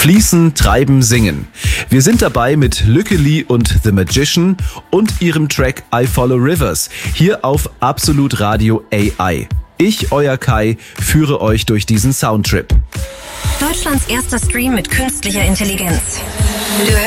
Fließen, treiben, singen. Wir sind dabei mit Lücke Lee und The Magician und ihrem Track I Follow Rivers hier auf Absolut Radio AI. Ich, euer Kai, führe euch durch diesen Soundtrip. Deutschlands erster Stream mit künstlicher Intelligenz.